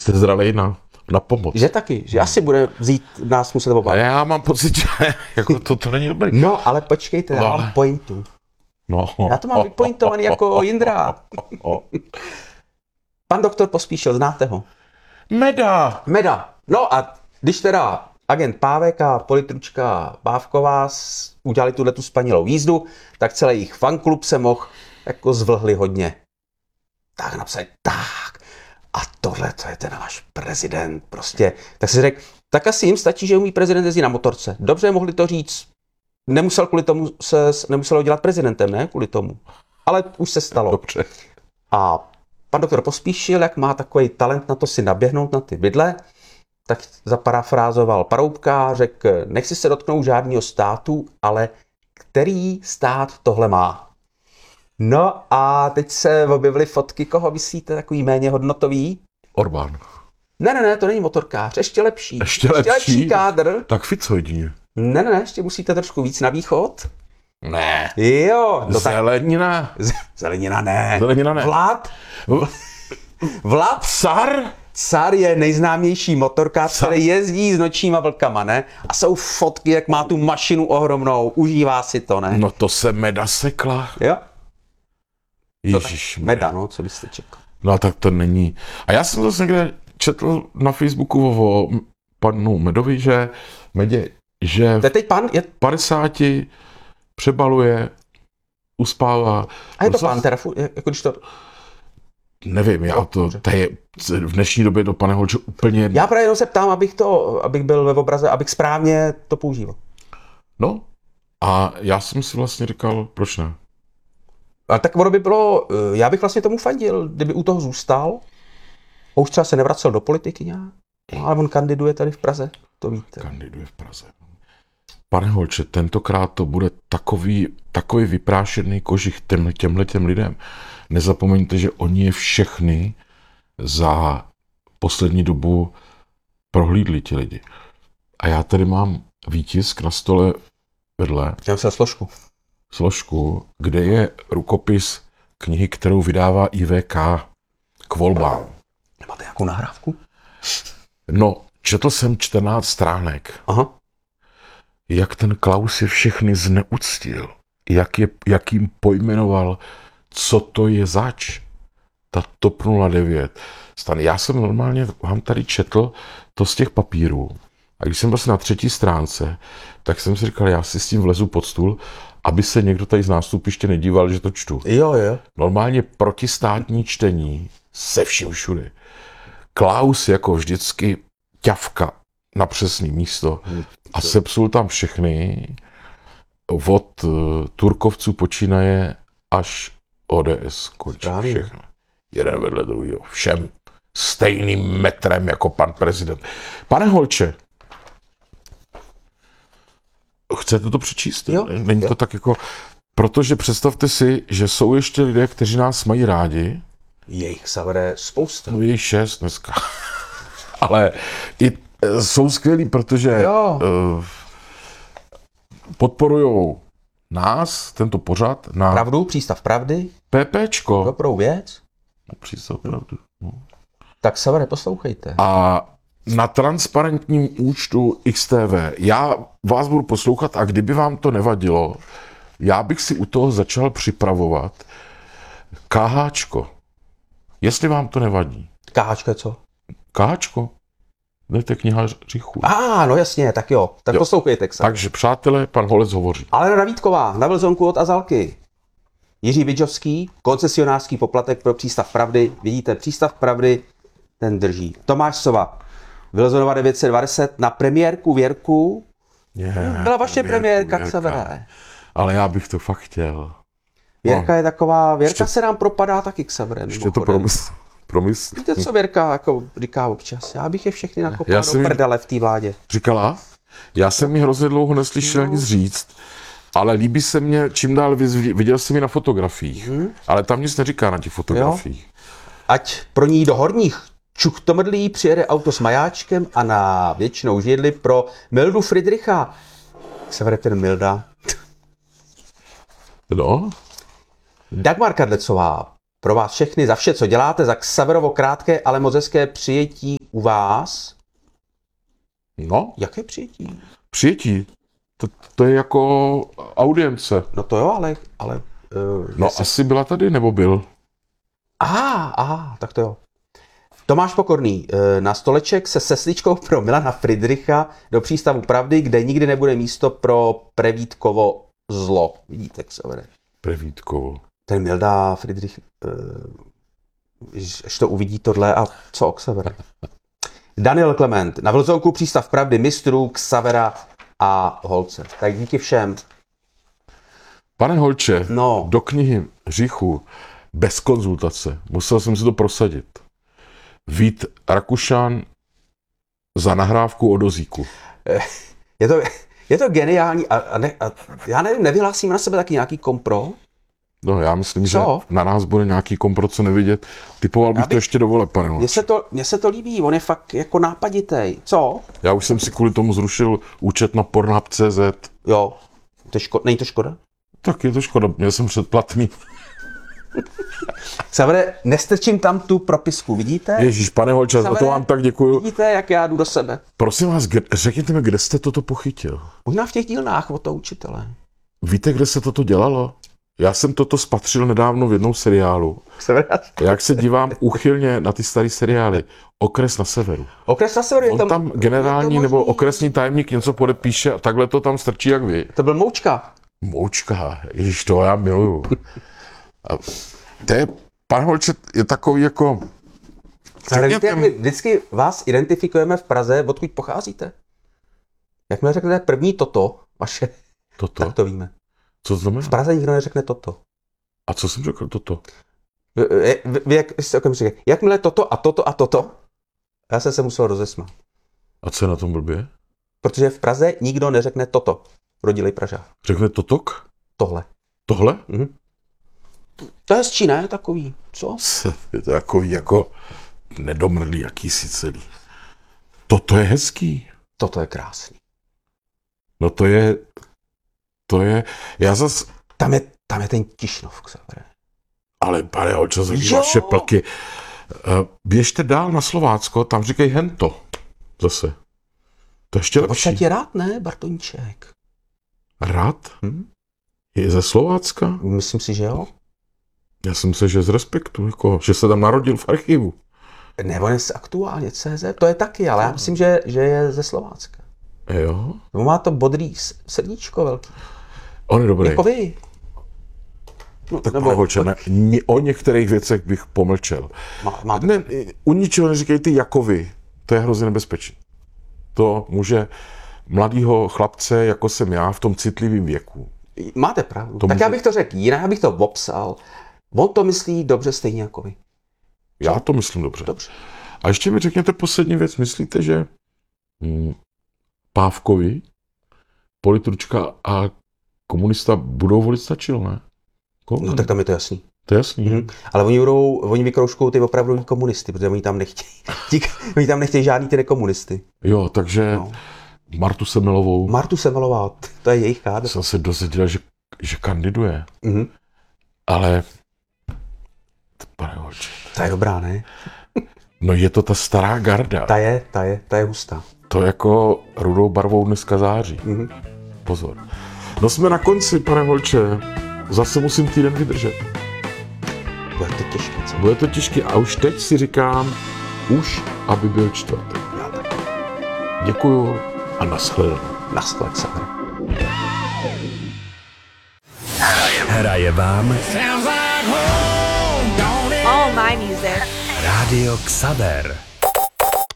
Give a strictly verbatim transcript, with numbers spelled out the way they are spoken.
jste zralej na, na pomoc. Že taky, že asi bude vzít nás muset oba. A já mám pocit, že jako to, to není dobrý. No, ale počkejte, já No, mám ale- pointu. No. Já to mám vypointovaný jako Jindra. Pan doktor Pospíšil, znáte ho? Meda! Meda. No a když teda agent Pávek a politručka Bávková s- udělali tuhletu spanilou jízdu, tak celý jejich fanklub se mohl jako zvlhli hodně. Tak napsali, tak. A tohle to je ten náš prezident prostě. Tak si řekl, tak asi jim stačí, že umí prezident jezdit na motorce. Dobře, mohli to říct. Nemusel kvůli tomu se, nemuselo dělat prezidentem, ne? Kvůli tomu. Ale už se stalo. Dobře. A pan doktor Pospíšil, jak má takový talent na to si naběhnout na ty vidle, tak zaparafrázoval Paroubka, řekl, nechci se dotknout žádného státu, ale který stát tohle má. No a teď se objevily fotky, koho myslíte, takový méně hodnotový? Orbán. Ne, ne, ne, to není motorkář, ještě lepší. Ještě ještě lepší? lepší kádr. Tak Fico jedině. Ne, ne, ne, ještě musíte trošku víc na východ. Ne. Jo, no tak Zelenina. zelenina ne. Zelenina ne. Vlad, Vlad Car? Car je nejznámější motorkář, Car. který jezdí s nočníma vlkama, ne? A jsou fotky, jak má tu mašinu ohromnou, užívá si to, ne? No to se Meda sekla. Jo? Ježíš. Meda, no, co byste čekal? No a tak to není. A já jsem zase někde četl na Facebooku o panu Medovi, že Medě, že To je teď pan, je, v padesáti přebaluje, uspává. a je to No, pan, teda, fu- jako když to... Nevím, já to, to je v dnešní době do pane Holče úplně... Já právě jenom se ptám, abych to, abych byl ve obraze, abych správně to používal. No a já jsem si vlastně říkal, proč ne? Ale tak ono by bylo, já bych vlastně tomu fandil, kdyby u toho zůstal, a už třeba se nevracel do politiky nějak, no, ale on kandiduje tady v Praze, to víte. Kandiduje v Praze. Pane Holče, tentokrát to bude takový, takový vyprášený kožich těm, těmhle těm lidem. Nezapomeňte, že oni je všechny za poslední dobu prohlídli ti lidi. A já tady mám výtisk na stole vedle, Já jsem složku. složku, kde je rukopis knihy, kterou vydává I V K k volbám. Nemáte nějakou nahrávku? No, četl jsem čtrnáct stránek. Aha. Jak ten Klaus je všechny zneuctil. Jak, je, jak jim pojmenoval, co to je zač. Ta TOP nula devět. Stan, já jsem normálně vám tady četl to z těch papírů. A když jsem vlastně na třetí stránce, tak jsem si říkal, já si s tím vlezu pod stůl, aby se někdo tady z nástupiště nedíval, že to čtu. Jo, jo. Normálně protistátní čtení se vším všude. Klaus jako vždycky ťavka na přesný místo a sepsul tam všechny od uh, Turkovců počínaje až O D S končí Správně. všechno. Jeden vedle druhého. Všem stejným metrem jako pan prezident. Pane Holče, chcete to přečíst? Jo, Není jo. to tak jako... Protože představte si, že jsou ještě lidé, kteří nás mají rádi. Jejich savere spousta. No je šest dneska. Ale i e, jsou skvělí, protože Jo. uh, podporujou nás, tento pořad, na Pravdu, přístav pravdy, PPčko. dobrou věc. Přístav pravdu. No. Tak savere poslouchejte. A na transparentním účtu X T V. Já vás budu poslouchat a kdyby vám to nevadilo, já bych si u toho začal připravovat KHčko. Jestli vám to nevadí. Káčka, co? KHčko? To je kniha Řichu. A, ah, no jasně, tak jo. Tak Jo. poslouchejte, Ksa. Takže, přátelé, pan Holec hovoří. Alena Vítková, na Vlzonku od Azalky. Jiří Vidžovský, koncesionářský poplatek pro přístav pravdy. Vidíte, přístav pravdy, ten drží. Tomáš Sova, Vylzonova devět set dvacet na premiérku Věrku. Je, Byla vaše Věrku, premiérka, Věrka. Ksavere. Ale já bych to fakt chtěl. Věrka je taková, Věrka Ještě- se nám propadá taky, Ksavere. Ještě to promysl. promysl. Víte, co Věrka jako říká občas? Já bych je všechny Já nakopal do jsem jí- prdele v té vládě. Říkala? Já jsem mi hrozně dlouho neslyšel No. nic říct, ale líbí se mně, čím dál víc, viděl jsem ji na fotografiích, Mhm. ale tam nic neříká na těch fotografiích. Ať pro ní do horních čuchtomrdlí přijede auto s majáčkem a na věčnou židli pro Mildu Friedricha. Jak se vede ten Milda? No, Dagmar Kadlecová, pro vás všechny za vše, co děláte, za Ksaverovo krátké, ale moc hezké přijetí u vás, No, jaké přijetí? přijetí. To, to je jako audience. No to jo, ale... ale uh, No jestli... asi byla tady, nebo byl? Aha, aha, tak to jo. Tomáš Pokorný, eh, na stoleček se sesličkou pro Milana Friedricha do přístavu Pravdy, kde nikdy nebude místo pro Prevítkovo zlo. Vidíte, jak se vede. Prevítkovo. Ten Milda Friedrich, eh, až to uvidí tohle a co Xavera. Daniel Klement, na Vlzonku přístav Pravdy mistrů Xavera a Holce. Tak díky všem. Pane Holče, No. do knihy Hříchu bez konzultace musel jsem si to prosadit. Vít Rakušan za nahrávku o dozíku. Je to, je to geniální a, a, ne, a já nevím, nevyhlásím na sebe taky nějaký kompro? No já myslím, Co? že na nás bude nějaký kompro, co nevidět. Typoval bych Já bych- to ještě do voleb, pane Mně Holče. se, to, mně se to líbí, on je fakt jako nápaditej. Co? Já už jsem si kvůli tomu zrušil účet na pornhub tečka cé zet. Jo. To ško- není to škoda? Tak je to škoda, měl jsem předplatný. Xavere, nestrčím tam tu propisku, vidíte? Ježíš, pane Holče, za to Xavere, vám tak děkuju. Vidíte, jak já jdu do sebe. Prosím vás, kde, řekněte mi, kde jste toto pochytil? Možná v těch dílnách od toho učitele. Víte, kde se toto dělalo? Já jsem toto spatřil nedávno v jednom seriálu. Xavere, Jak se dívám úchylně na ty staré seriály. Okres na severu. okres na severu, je On tam, tam je generální to nebo možný. okresní tajemník něco podepíše a takhle to tam strčí jak vy. To byl Moučka. Moučka, ježiš, to já miluju. A to je, pan Holče, je takový jako... Ale víte, Řekněte jak mi- my vždycky vás identifikujeme v Praze, odkud pocházíte. Jak mi řeknete první toto, vaše, Toto? tak to víme. Co to V znamená? Praze nikdo neřekne toto. A co jsem řekl toto? Vy, vy, vy jak jste okamžitě řekli, jakmile toto a toto a toto, já jsem se musel rozesmát. A co je na tom blbě? Protože v Praze nikdo neřekne toto. Rodilej Pražák. Řekne totok? Tohle. Tohle? Mhm. To je hezčí, ne? Takový. Co? Je to takový jako nedomrlý jakýsi celý. Toto je hezký. Toto je krásný. No to je, to je, já zas, Tam je, tam je ten Tišnov, Xavere. ale pane Holče, za Jo. vaše plky. Eh, Běžte dál na Slovácko, tam říkají hento. Zase. To je ještě V lepší. podstatě rád, ne, Bartoníček? Rád? Hm? Je ze Slovácka? Myslím si, že jo. Já jsem se, že z respektu, jako, že se tam narodil v archivu. Nebo je z aktuálně C Z, to je taky, ale já myslím, že, že je ze Slovácka. Jo? No, má to bodrý s- srdíčko velký. On je dobrý. Jako vy. No, Tak pane Holče, ne, ni- o některých věcech bych pomlčel. má, má, Ne, u ničeho neříkej ty jako vy. To je hrozně nebezpečné. To může mladýho chlapce, jako jsem já, v tom citlivém věku. máte pravdu. To Tak může- já bych to řekl jinak, já bych to popsal. On to myslí dobře stejně jako vy. Já to myslím dobře. Dobře. A ještě mi řekněte poslední věc. Myslíte, že hm, Pávkovi, politručka a komunista budou volit stačil, ne? Ko- No tak tam je to jasný. To je jasný. Mhm. Ale oni, budou, oni vykroužkou ty opravdový komunisty, protože oni tam nechtějí. Ti, oni tam nechtějí žádný ty nekomunisty. Jo, takže No. Martu Semelovou Martu Semelová, to je jejich kádr. jsem se dozvěděl, že, že kandiduje. Mhm. Ale, pane Holče, Ta je dobrá, ne? no je to ta stará garda. Ta je, ta je, ta je hustá. To jako rudou barvou dneska září. Mhm. Pozor. No jsme na konci, pane Holče. Zase musím týden vydržet. Bude to těžké, co? Bude to těžké a už teď si říkám, už aby byl čtvrtek. Já tak. Děkuju a nashledanou. Naschle, Xavere. Hraje vám All my music. Rádio Xaver.